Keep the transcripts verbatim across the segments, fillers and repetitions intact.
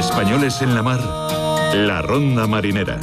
Españoles en la mar, la ronda marinera.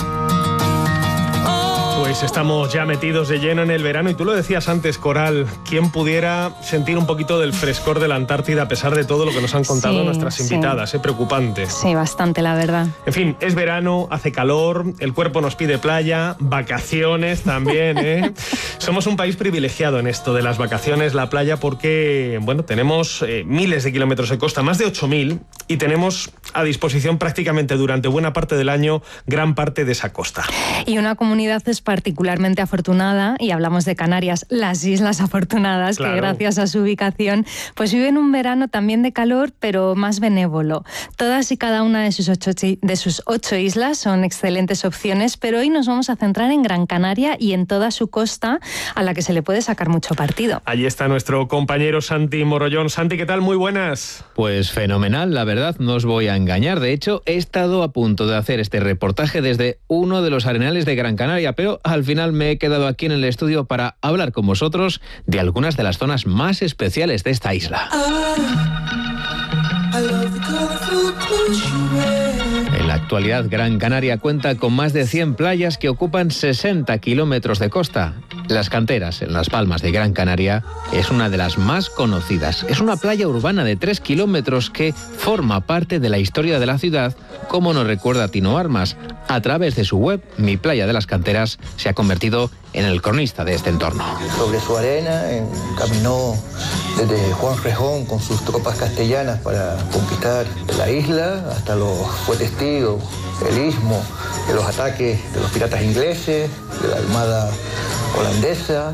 Pues estamos ya metidos de lleno en el verano y tú lo decías antes, Coral, ¿quién pudiera sentir un poquito del frescor de la Antártida a pesar de todo lo que nos han contado sí, nuestras invitadas? Sí. Es preocupante. Sí, bastante, la verdad. En fin, es verano, hace calor, el cuerpo nos pide playa, vacaciones también, ¿eh? Somos un país privilegiado en esto de las vacaciones, la playa, porque, bueno, tenemos eh, miles de kilómetros de costa, más de ocho mil, y tenemos a disposición prácticamente durante buena parte del año gran parte de esa costa. Y una comunidad es particularmente afortunada, y hablamos de Canarias, las Islas Afortunadas, claro, que gracias a su ubicación, pues viven un verano también de calor, pero más benévolo. Todas y cada una de sus ocho, de sus ocho islas son excelentes opciones, pero hoy nos vamos a centrar en Gran Canaria y en toda su costa, a la que se le puede sacar mucho partido. Allí está nuestro compañero Santi Morollón. Santi, ¿qué tal? Muy buenas. Pues fenomenal, la verdad, no os voy a engañar. De hecho, he estado a punto de hacer este reportaje desde uno de los arenales de Gran Canaria, pero al final me he quedado aquí en el estudio para hablar con vosotros de algunas de las zonas más especiales de esta isla. En la actualidad, Gran Canaria cuenta con más de cien playas que ocupan sesenta kilómetros de costa. Las Canteras, en Las Palmas de Gran Canaria, es una de las más conocidas. Es una playa urbana de tres kilómetros que forma parte de la historia de la ciudad, como nos recuerda Tino Armas. A través de su web, Mi Playa de las Canteras se ha convertido en el cronista de este entorno. Sobre su arena eh, caminó desde Juan Rejón con sus tropas castellanas para conquistar la isla, hasta los fue testigo el istmo de los ataques de los piratas ingleses, de la armada holandesa.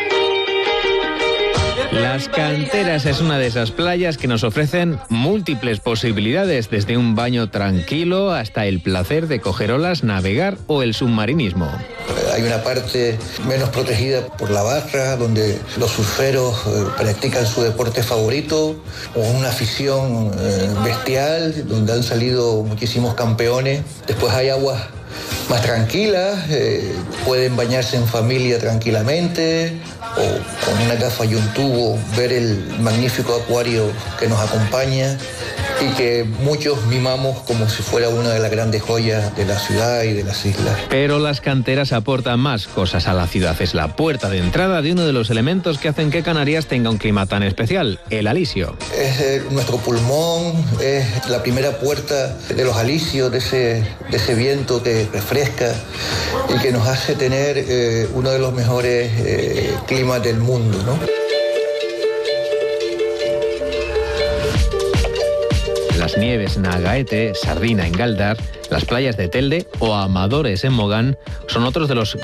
Las Canteras es una de esas playas que nos ofrecen múltiples posibilidades, desde un baño tranquilo hasta el placer de coger olas, navegar o el submarinismo. Hay una parte menos protegida por la barra, donde los surferos eh, practican su deporte favorito, o una afición eh, bestial, donde han salido muchísimos campeones. Después hay aguas más tranquilas, eh, pueden bañarse en familia tranquilamente, o con una gafa y un tubo ver el magnífico acuario que nos acompaña y que muchos mimamos como si fuera una de las grandes joyas de la ciudad y de las islas. Pero las Canteras aportan más cosas a la ciudad. Es la puerta de entrada de uno de los elementos que hacen que Canarias tenga un clima tan especial, el alisio. Es eh, nuestro pulmón, es la primera puerta de los alisios, de ese, de ese viento que refresca y que nos hace tener eh, uno de los mejores eh, climas del mundo, ¿no? Las Nieves en Agaete, Sardina en Galdar, las playas de Telde o Amadores en Mogán son otros de los